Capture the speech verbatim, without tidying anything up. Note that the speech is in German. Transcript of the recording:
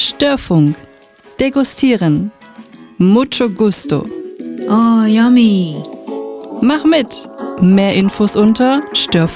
Störfunk. Degustieren. Mucho gusto. Oh, yummy. Mach mit. Mehr Infos unter störfunk punkt de.